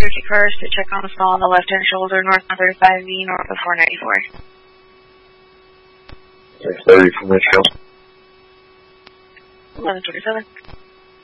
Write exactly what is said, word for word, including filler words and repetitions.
Cherokee cars to check on the stall on the left-hand shoulder, north one thirty-five V, north of four ninety-four. six thirty from Mitchell. eleven twenty-seven.